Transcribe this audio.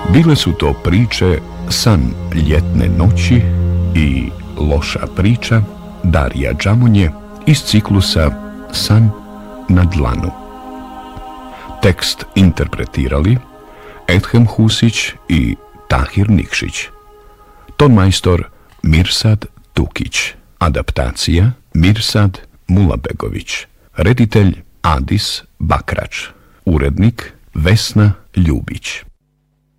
Bile su to priče San ljetne noći i Loša priča Darija Džamonje iz ciklusa San na dlanu. Tekst interpretirali Edhem Husić i Tahir Nikšić. Tonmajstor Mirsad Tukić. Adaptacija Mirsad Mulabegović. Reditelj Adis Bakrač. Urednik Vesna Ljubić.